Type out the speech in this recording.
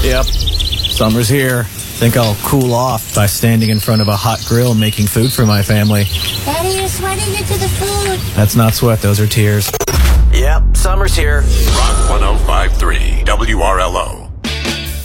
Yep, summer's here. Think I'll cool off by standing in front of a hot grill making food for my family. Daddy, you're sweating into the food. That's not sweat, those are tears. Yep, summer's here. Rock 105.3 WRLO.